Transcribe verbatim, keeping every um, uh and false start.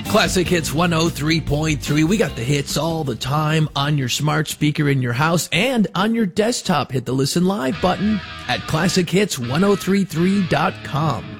Classic Hits one oh three point three. We got the hits all the time on your smart speaker in your house and on your desktop. Hit the Listen Live button at classic hits ten thirty-three dot com.